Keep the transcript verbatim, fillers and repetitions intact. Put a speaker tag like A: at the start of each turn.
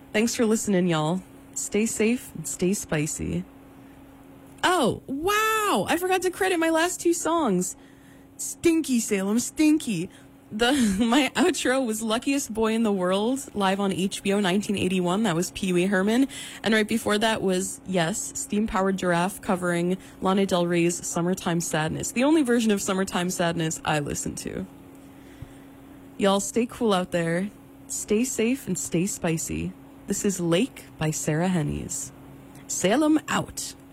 A: Thanks for listening, y'all. Stay safe and stay spicy. Oh, wow! I forgot to credit my last two songs. Stinky, Salem, stinky. The my outro was Luckiest Boy in the World, live on H B O nineteen eighty-one. That was Pee Wee Herman. And right before that was, yes, Steam Powered Giraffe covering Lana Del Rey's Summertime Sadness, the only version of Summertime Sadness I listen to. Y'all stay cool out there, stay safe, and stay spicy. This is Lake by Sarah Hennies. Salem out.